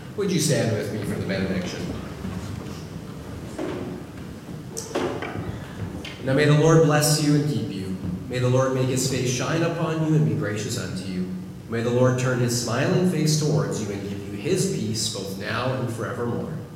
Would you stand with me for the benediction? Now may the Lord bless you and keep you. May the Lord make his face shine upon you and be gracious unto you. May the Lord turn his smiling face towards you and give you his peace both now and forevermore.